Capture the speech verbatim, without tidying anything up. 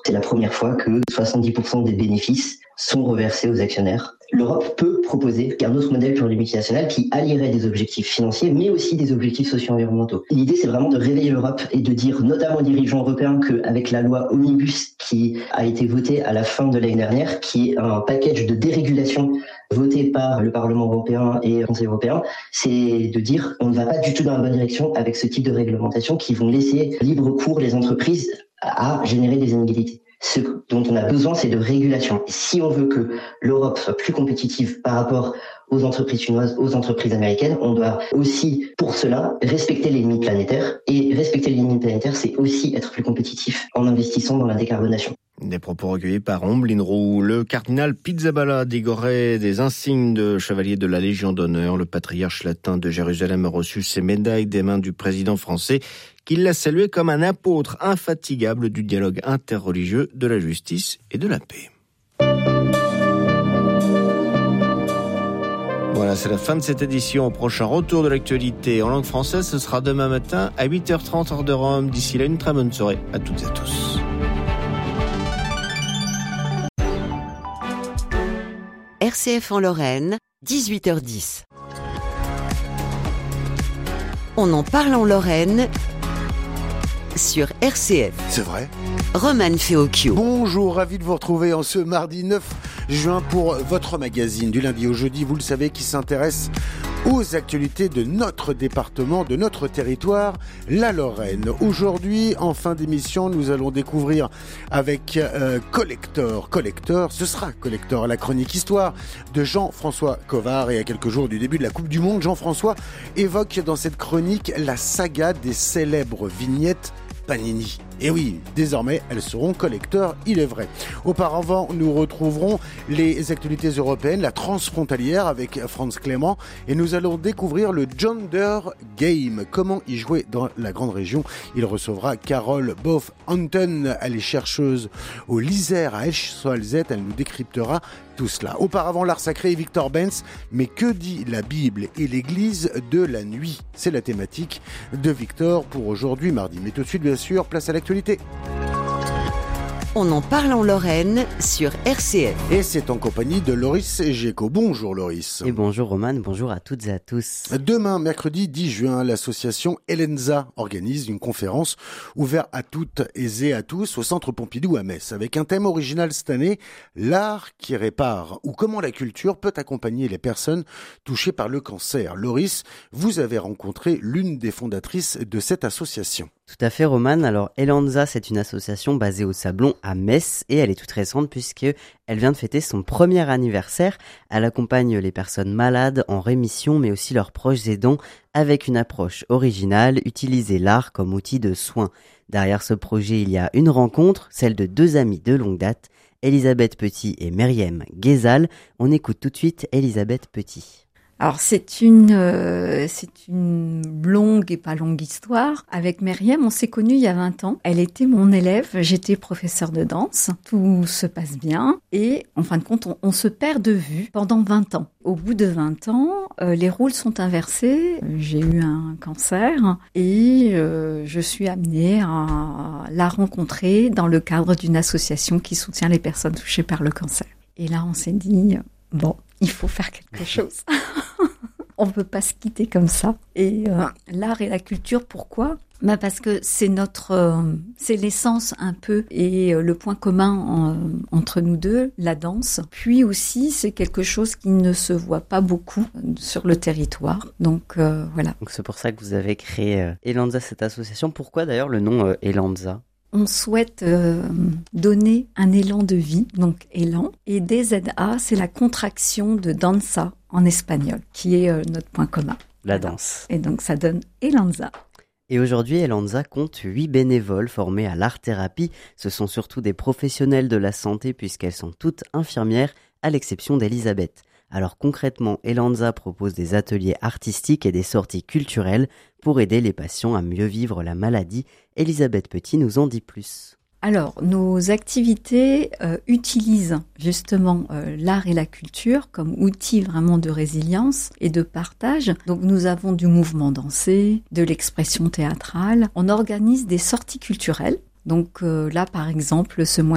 C'est la première fois que soixante-dix pour cent des bénéfices sont reversés aux actionnaires. L'Europe peut proposer un autre modèle pour les multinationales qui allierait des objectifs financiers, mais aussi des objectifs socio-environnementaux. L'idée, c'est vraiment de réveiller l'Europe et de dire, notamment aux dirigeants européens, qu'avec la loi Omnibus qui a été votée à la fin de l'année dernière, qui est un package de dérégulation voté par le Parlement européen et le Conseil européen, c'est de dire on ne va pas du tout dans la bonne direction avec ce type de réglementation qui vont laisser libre cours les entreprises à générer des inégalités. Ce dont on a besoin, c'est de régulation. Et si on veut que l'Europe soit plus compétitive par rapport aux entreprises chinoises, aux entreprises américaines, on doit aussi, pour cela, respecter les limites planétaires. Et respecter les limites planétaires, c'est aussi être plus compétitif en investissant dans la décarbonation. Des propos recueillis par Omblin Roux. Le cardinal Pizzaballa décorait des insignes de chevalier de la Légion d'honneur. Le patriarche latin de Jérusalem a reçu ses médailles des mains du président français, qui l'a salué comme un apôtre infatigable du dialogue interreligieux, de la justice et de la paix. Voilà, c'est la fin de cette édition. Au prochain retour de l'actualité en langue française, ce sera demain matin à huit heures trente heure de Rome. D'ici là, une très bonne soirée à toutes et à tous. R C F en Lorraine, dix-huit heures dix. On en parle en Lorraine sur R C F. C'est vrai. Roman Feocchio. Bonjour, ravi de vous retrouver en ce mardi neuf juin pour votre magazine du lundi au jeudi, vous le savez, qui s'intéresse aux actualités de notre département, de notre territoire, la Lorraine. Aujourd'hui, en fin d'émission, nous allons découvrir avec euh, Collector. Collector, ce sera Collector, la chronique histoire de Jean-François Covard. Et à quelques jours du début de la Coupe du Monde, Jean-François évoque dans cette chronique la saga des célèbres vignettes Panini. Et oui, désormais, elles seront collecteurs, il est vrai. Auparavant, nous retrouverons les actualités européennes, la transfrontalière avec Franz Clément, et nous allons découvrir le Gender Game. Comment y jouer dans la grande région? Il recevra Carole Boff-Anton, elle est chercheuse au l'Isère à Esch-sur-Alzette, elle nous décryptera tout cela. Auparavant, l'art sacré et Victor Benz, mais que dit la Bible et l'Église de la nuit? C'est la thématique de Victor pour aujourd'hui, mardi. Mais tout de suite, bien sûr, place à l'actualité. On en parle en Lorraine sur R C F. Et c'est en compagnie de Loris Géco. Bonjour Loris. Et bonjour Roman, bonjour à toutes et à tous. Demain, mercredi dix juin, l'association Elenza organise une conférence ouverte à toutes et à tous au Centre Pompidou à Metz, avec un thème original cette année, l'art qui répare, ou comment la culture peut accompagner les personnes touchées par le cancer. Loris, vous avez rencontré l'une des fondatrices de cette association. Tout à fait Roman, alors Elenza c'est une association basée au Sablon à Metz et elle est toute récente puisque elle vient de fêter son premier anniversaire. Elle accompagne les personnes malades en rémission mais aussi leurs proches aidants avec une approche originale, utiliser l'art comme outil de soin. Derrière ce projet il y a une rencontre, celle de deux amies de longue date, Elisabeth Petit et Myriam Guézal. On écoute tout de suite Elisabeth Petit. Alors c'est une euh, c'est une longue et pas longue histoire. Avec Myriam, on s'est connus il y a vingt ans. Elle était mon élève, j'étais professeure de danse. Tout se passe bien et en fin de compte, on, on se perd de vue pendant vingt ans. Au bout de vingt ans, euh, les rôles sont inversés. J'ai eu un cancer et euh, je suis amenée à la rencontrer dans le cadre d'une association qui soutient les personnes touchées par le cancer. Et là, on s'est dit bon, il faut faire quelque chose. On ne peut pas se quitter comme ça. Et euh, l'art et la culture, pourquoi ? Bah parce que c'est notre, euh, c'est l'essence un peu et euh, le point commun en, entre nous deux, la danse. Puis aussi, c'est quelque chose qui ne se voit pas beaucoup sur le territoire. Donc euh, voilà. Donc c'est pour ça que vous avez créé euh, Elenza, cette association. Pourquoi d'ailleurs le nom euh, Elenza ? On souhaite euh, donner un élan de vie, donc élan. Et D Z A, c'est la contraction de danza en espagnol, qui est euh, notre point commun. La danse. Et donc ça donne Elenza. Et aujourd'hui, Elenza compte huit bénévoles formés à l'art-thérapie. Ce sont surtout des professionnels de la santé puisqu'elles sont toutes infirmières, à l'exception d'Elisabeth. Alors concrètement, Elenza propose des ateliers artistiques et des sorties culturelles pour aider les patients à mieux vivre la maladie. Elisabeth Petit nous en dit plus. Alors, nos activités euh, utilisent justement euh, l'art et la culture comme outil vraiment de résilience et de partage. Donc, nous avons du mouvement dansé, de l'expression théâtrale. On organise des sorties culturelles. Donc euh, là, par exemple, ce mois